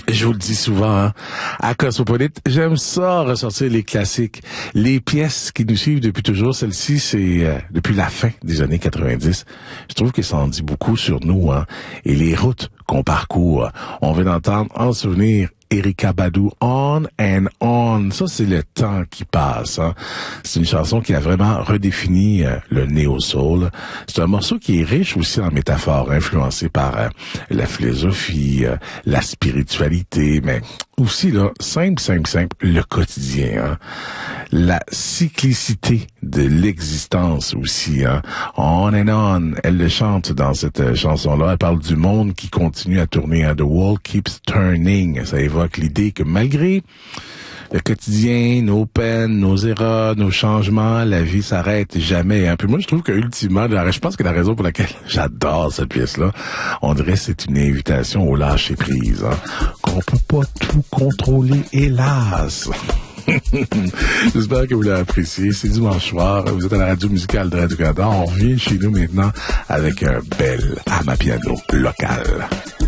Je vous le dis souvent, hein, à Cosmopolite, j'aime ça ressortir les classiques, les pièces qui nous suivent depuis toujours. Celle-ci, c'est depuis la fin des années 90. Je trouve que ça en dit beaucoup sur nous, hein, et les routes qu'on parcourt. On vient d'entendre en souvenir Erykah Badu, On and On. Ça, c'est le temps qui passe. Hein. C'est une chanson qui a vraiment redéfini le néo-soul. C'est un morceau qui est riche aussi en métaphores, influencé par la philosophie, la spiritualité, mais aussi, là, simple, le quotidien. Hein. La cyclicité de l'existence aussi. Hein. On and On, elle le chante dans cette chanson-là. Elle parle du monde qui continue à tourner. Hein. The world keeps turning. Ça évoque l'idée que malgré le quotidien, nos peines, nos erreurs, nos changements, la vie s'arrête jamais. Hein. Puis moi, je trouve que ultimement, je pense que la raison pour laquelle j'adore cette pièce-là, on dirait que c'est une invitation au lâcher prise. Hein. Qu'on peut pas tout contrôler, hélas. J'espère que vous l'avez apprécié. C'est dimanche soir. Vous êtes à la radio musicale de Radio-Canada. On revient chez nous maintenant avec un bel amapiano local.